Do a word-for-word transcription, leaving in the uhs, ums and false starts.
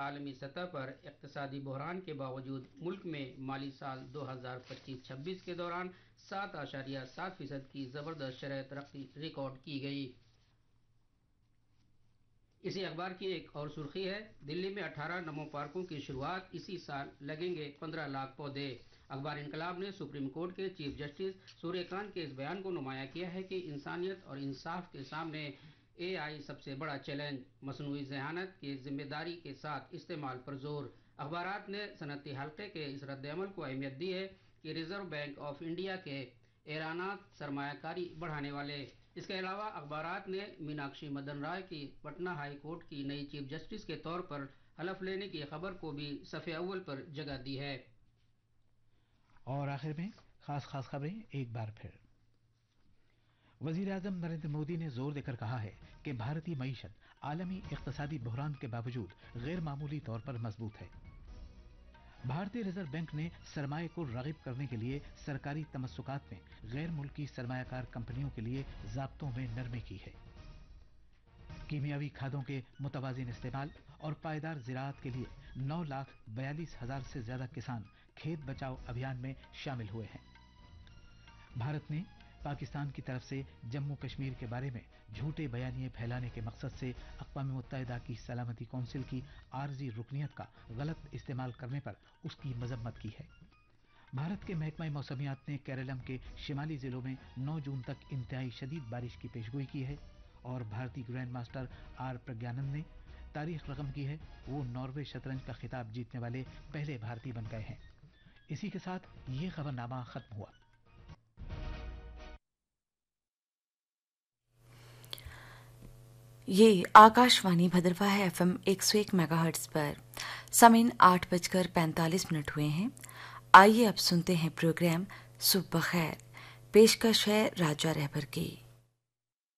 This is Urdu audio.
عالمی سطح پر اقتصادی بحران کے باوجود ملک میں مالی سال دو ہزار پچیس چھبیس کے دوران سات اشاریہ سات فیصد کی زبردست شرح ترقی ریکارڈ کی گئی۔ اسی اخبار کی ایک اور سرخی ہے، دلی میں اٹھارہ نمو پارکوں کی شروعات، اسی سال لگیں گے پندرہ لاکھ پودے۔ اخبار انقلاب نے سپریم کورٹ کے چیف جسٹس سوریہ کانت کے اس بیان کو نمایاں کیا ہے کہ انسانیت اور انصاف کے سامنے اے آئی سب سے بڑا چیلنج، مصنوعی ذہانت کی ذمہ داری کے ساتھ استعمال پر زور۔ اخبارات نے صنعتی حلقے کے اس رد عمل کو اہمیت دی ہے کہ ریزرو بینک آف انڈیا کے اعلانات سرمایہ کاری بڑھانے والے۔ اس کے علاوہ اخبارات نے میناکشی مدن رائے کی پٹنہ ہائی کورٹ کی نئی چیف جسٹس کے طور پر حلف لینے کی خبر کو بھی صفحہ اول پر جگہ دی ہے۔ اور آخر میں خاص خاص خبریں ایک بار پھر۔ وزیر اعظم نریندر مودی نے زور دے کر کہا ہے کہ بھارتی معیشت عالمی اقتصادی بحران کے باوجود غیر معمولی طور پر مضبوط ہے۔ بھارتی ریزرو بینک نے سرمایہ کو راغب کرنے کے لیے سرکاری تمسکات میں غیر ملکی سرمایہ کار کمپنیوں کے لیے ضابطوں میں نرمی کی ہے۔ کیمیاوی کھادوں کے متوازن استعمال اور پائیدار زراعت کے لیے نو لاکھ بیالیس ہزار سے زیادہ کسان کھیت بچاؤ ابھیان میں شامل ہوئے ہیں۔ بھارت نے پاکستان کی طرف سے جموں کشمیر کے بارے میں جھوٹے بیانیے پھیلانے کے مقصد سے اقوام متحدہ کی سلامتی کونسل کی عارضی رکنیت کا غلط استعمال کرنے پر اس کی مذمت کی ہے۔ بھارت کے محکمہ موسمیات نے کیرالم کے شمالی ضلعوں میں نو جون تک انتہائی شدید بارش کی پیشگوئی کی ہے، اور بھارتی گرینڈ ماسٹر آر پرگیانند نے تاریخ رقم کی ہے، وہ ناروے شطرنج کا خطاب جیتنے والے پہلے بھارتی بن گئے ہیں۔ اسی کے ساتھ یہ خبرنامہ ختم ہوا۔ یہ آکاشوانی بھدرواہ ہے، ایف ایم ایک سو ایک میگا ہرٹز پر۔ سامعین آٹھ بج کر پینتالیس منٹ ہوئے ہیں۔ آئیے اب سنتے ہیں پروگرام صبح بخیر، پیشکش ہے راجہ رہبر کی۔